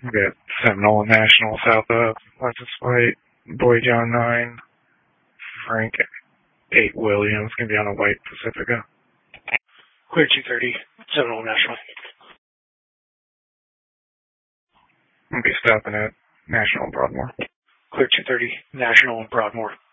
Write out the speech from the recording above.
We got Seminole and National south of Lexus White, Boy John 9, Frank 8 Williams, gonna be on a white Pacifica. Clear 230, Seminole National. I'm gonna be stopping at National and Broadmoor. Clear 230, National and Broadmoor.